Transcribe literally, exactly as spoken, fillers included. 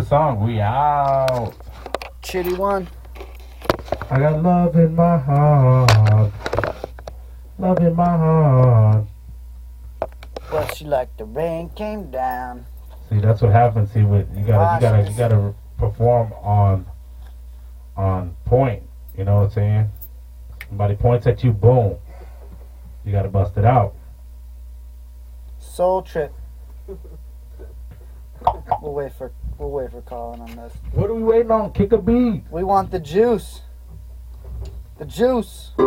song. We out. Chitty one. I got love in my heart. Love in my heart. But she like the rain came down. See, that's what happens. See, with you gotta, you gotta, you gotta perform on, on point. You know what I'm saying? Somebody points at you, boom. You gotta bust it out. Soul Trip. We'll wait for we'll wait for Colin on this. What are we waiting on? Kick a beat. We want the juice. The juice.